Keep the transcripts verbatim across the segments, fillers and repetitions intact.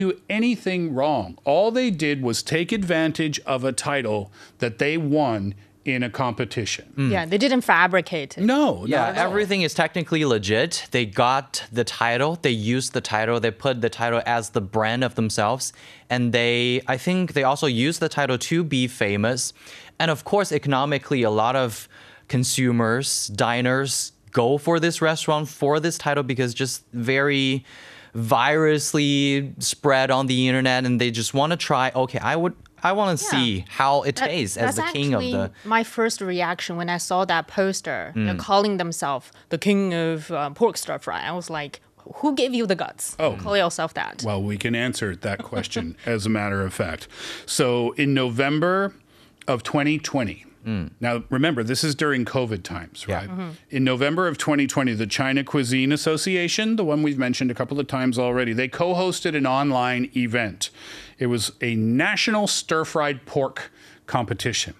do anything wrong. All they did was take advantage of a title that they won in a competition. Yeah, they didn't fabricate it. No, Yeah, not at all. everything is technically legit. They got the title, they used the title, they put the title as the brand of themselves. And they, I think they also used the title to be famous. And of course, economically, a lot of consumers, diners go for this restaurant for this title because just very virually spread on the internet and they just want to try, okay, I would I want to Yeah. see how it That- tastes as that's the king of actually the my first reaction when I saw that poster. They're calling themselves the king of uh, pork stir fry. I was like, who gave you the guts? Oh. Call yourself that. Well, we can answer that question as a matter of fact. So in November of twenty twenty, now remember, this is during COVID times, Yeah. right? In November of twenty twenty, the China Cuisine Association, the one we've mentioned a couple of times already, they co-hosted an online event. It was a national stir-fried pork competition.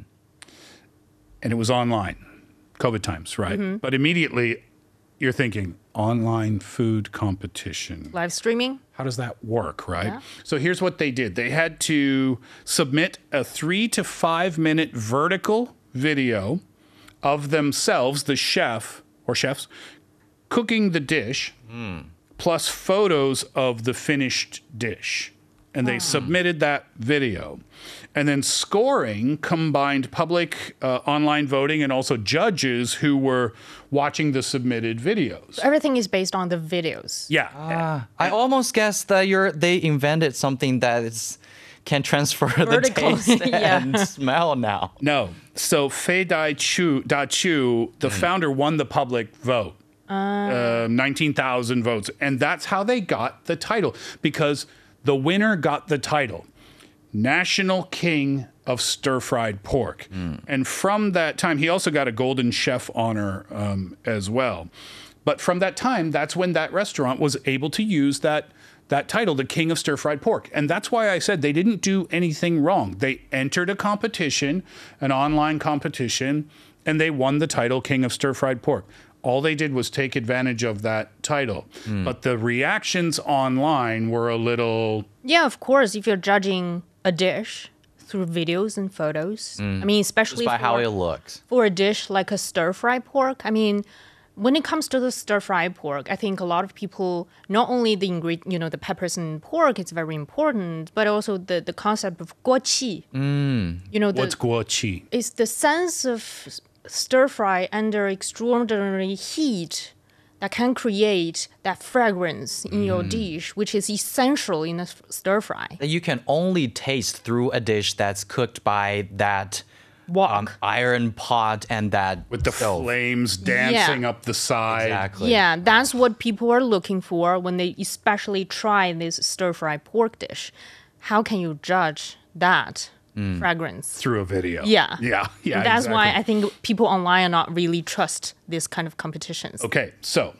And it was online, COVID times, right? But immediately you're thinking, online food competition. Live streaming? How does that work, right? Yeah. So here's what they did. They had to submit a three to five minute vertical video of themselves, the chef or chefs, cooking the dish, plus photos of the finished dish. And they submitted that video. And then scoring combined public uh, online voting and also judges who were watching the submitted videos. Everything is based on the videos. Yeah. Ah, I almost guessed that you're they invented something that is can transfer Vertical, the taste yeah. and smell now. No. So Fei Dai Chu, Da Chu, the founder, won the public vote. Uh, nineteen thousand votes. And that's how they got the title, because the winner got the title, National King of Stir-Fried Pork. And from that time, he also got a Golden Chef honor um, as well. But from that time, that's when that restaurant was able to use that that title, the King of Stir-Fried Pork. And that's why I said they didn't do anything wrong. They entered a competition, an online competition, and they won the title King of Stir-Fried Pork. All they did was take advantage of that title. But the reactions online were a little... Yeah, of course, if you're judging a dish through videos and photos. I mean, especially Just by for, how it looks. for a dish like a stir-fry pork. I mean, when it comes to the stir-fry pork, I think a lot of people, not only the ingredient, you know, the peppers and pork is very important, but also the, the concept of guoqi. Mm. You know, the, What's guoqi? it's the sense of stir-fry under extraordinary heat that can create that fragrance in your dish, which is essential in a stir-fry. That you can only taste through a dish that's cooked by that Wok. um, iron pot and that With the stove. flames dancing Yeah. up the side. Exactly. Yeah, that's what people are looking for when they especially try this stir-fry pork dish. How can you judge that fragrance? Through a video. Yeah. Yeah. Yeah. And that's why I exactly. think people online are not really trust this kind of competitions. Okay, so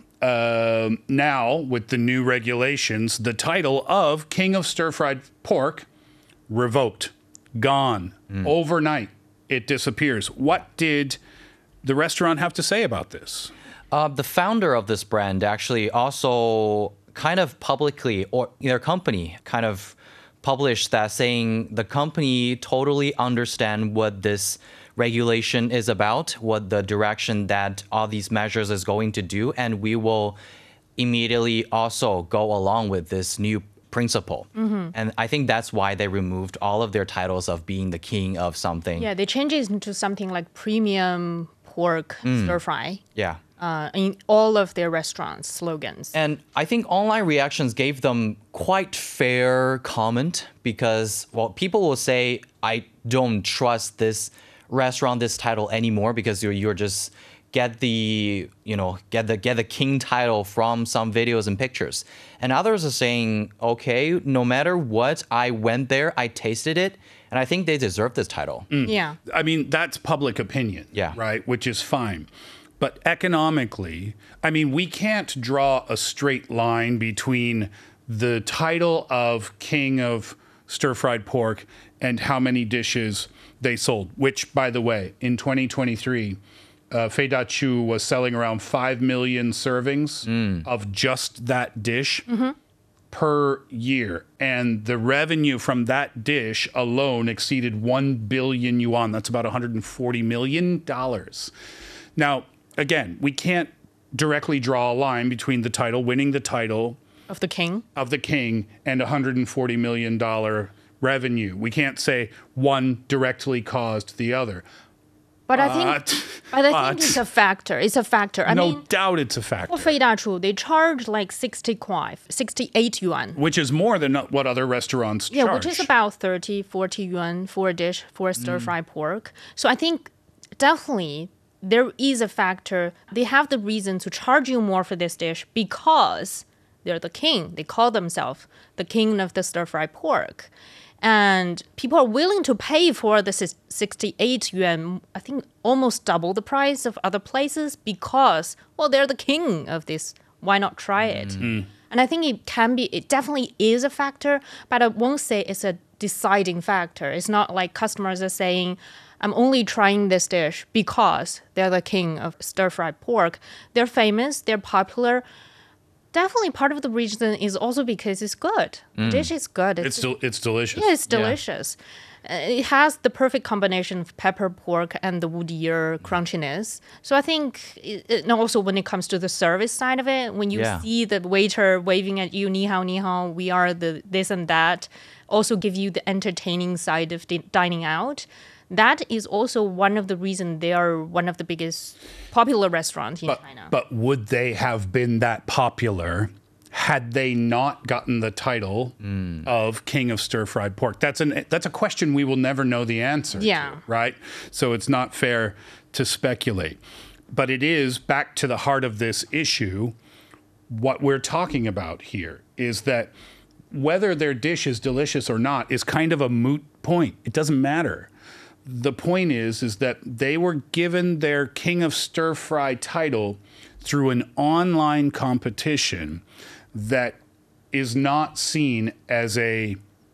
um, now with the new regulations, the title of King of Stir-Fried Pork revoked, gone, overnight. It disappears. What did the restaurant have to say about this? Uh, the founder of this brand actually also kind of publicly, or their company kind of published that, saying the company totally understand what this regulation is about, what the direction that all these measures is going to do, and we will immediately also go along with this new principle. And I think that's why they removed all of their titles of being the king of something. Yeah, they change it into something like premium pork stir-fry Yeah. uh, in all of their restaurants' slogans. And I think online reactions gave them quite fair comment because, well, people will say, I don't trust this restaurant, this title anymore because you're, you're just get the, you know, get the get the king title from some videos and pictures. And others are saying, okay, no matter what, I went there, I tasted it, and I think they deserve this title. Yeah. I mean, that's public opinion, Yeah. right? Which is fine. But economically, I mean, we can't draw a straight line between the title of King of Stir-Fried Pork and how many dishes they sold, which, by the way, in twenty twenty-three, uh, Fei Da Chu was selling around five million servings of just that dish. per year. And the revenue from that dish alone exceeded one billion yuan. That's about one hundred forty million dollars. Now, again, we can't directly draw a line between the title, winning the title Of the king. of the king, and one hundred forty million dollars revenue. We can't say one directly caused the other. But I think, But, but I but think it's a factor. It's a factor. I no mean, doubt it's a factor, for Fei Da Chu, they charge like sixty-five, sixty-eight yuan. which is more than what other restaurants Yeah, charge. which is about thirty, forty yuan for a dish for a stir fry Mm. pork. So I think definitely there is a factor. They have the reason to charge you more for this dish because they're the king. They call themselves the king of the stir fry pork. And people are willing to pay for the sis- sixty-eight yuan, I think almost double the price of other places because, well, they're the king of this. Why not try it? And I think it can be, it definitely is a factor, but I won't say it's a deciding factor. It's not like customers are saying, I'm only trying this dish because they're the king of stir fried pork. They're famous, they're popular. Definitely part of the reason is also because it's good. The dish is good. it's del- it's delicious. Yeah, it's delicious. Uh, It has the perfect combination of pepper, pork, and the woodier crunchiness. So I think, it, it- and also when it comes to the service side of it, when you Yeah. see the waiter waving at you, ni hao, ni hao, we are the this and that, also give you the entertaining side of di- dining out. That is also one of the reasons they are one of the biggest popular restaurants in But, China. but would they have been that popular had they not gotten the title of King of Stir Fried Pork? That's an that's a question we will never know the answer Yeah. to, right? So it's not fair to speculate. But it is back to the heart of this issue. What we're talking about here is that whether their dish is delicious or not is kind of a moot point. It doesn't matter. The point is is that they were given their King of Stir Fry title through an online competition that is not seen as a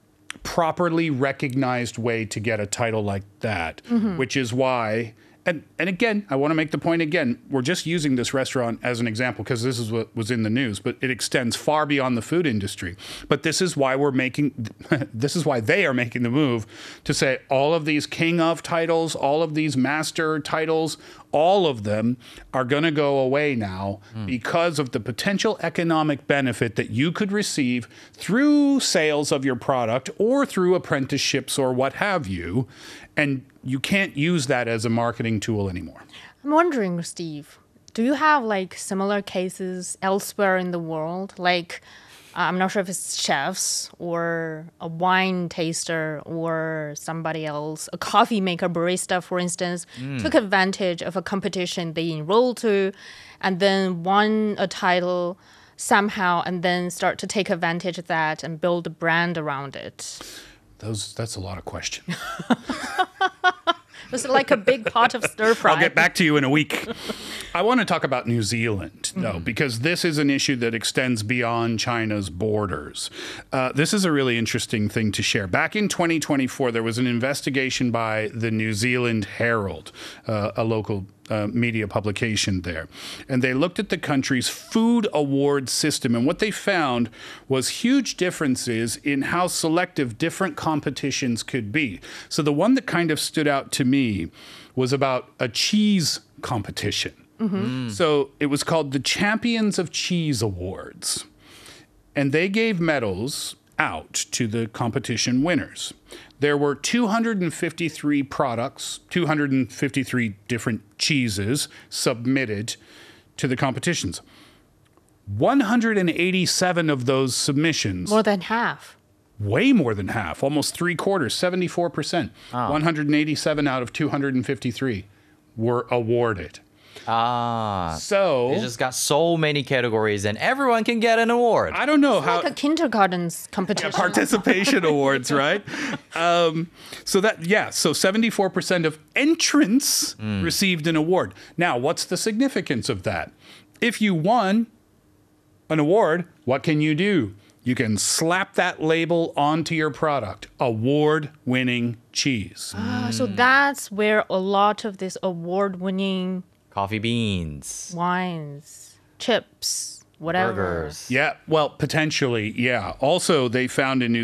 properly recognized way to get a title like that, which is why. And, and again, I want to make the point again. We're just using this restaurant as an example because this is what was in the news, but it extends far beyond the food industry. But this is why we're making, this is why they are making the move to say all of these king of titles, all of these master titles, all of them are going to go away now because of the potential economic benefit that you could receive through sales of your product or through apprenticeships or what have you. And you can't use that as a marketing tool anymore. I'm wondering, Steve, do you have like similar cases elsewhere in the world? Like, uh, I'm not sure if it's chefs or a wine taster or somebody else, a coffee maker, barista, for instance, took advantage of a competition they enrolled to and then won a title somehow and then start to take advantage of that and build a brand around it. Those that's a lot of questions. It's like a big pot of stir fry. I'll get back to you in a week. I want to talk about New Zealand, though, because this is an issue that extends beyond China's borders. Uh, this is a really interesting thing to share. Back in twenty twenty-four, there was an investigation by the New Zealand Herald, uh, a local uh, media publication there. And they looked at the country's food award system. And what they found was huge differences in how selective different competitions could be. So the one that kind of stood out to me was about a cheese competition. So it was called the Champions of Cheese Awards. And they gave medals out to the competition winners. There were two hundred fifty-three products, two hundred fifty-three different cheeses submitted to the competitions. one hundred eighty-seven of those submissions, More than half. way more than half, almost three quarters, seventy-four percent, one hundred eighty-seven out of two hundred fifty-three were awarded. Ah. So They just got so many categories and everyone can get an award. I don't know how Like a kindergarten's competition. participation awards, right? Um, so that yeah, so seventy-four percent of entrants received an award. Now, what's the significance of that? If you won an award, what can you do? You can slap that label onto your product. Award-winning cheese. Ah, so that's where a lot of this award-winning Coffee beans. wines, chips, whatever. Burgers. Yeah, well, potentially, yeah. Also, they found in New